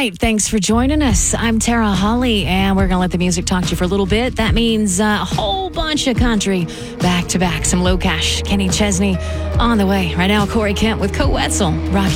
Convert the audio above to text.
right. Thanks for joining us. I'm Tara Holly, and we're going to let the music talk to you for a little bit. That means a whole bunch of country back to back. Some low cash. Kenny Chesney on the way. Right now, Corey Kent with Co Wetzel. Rock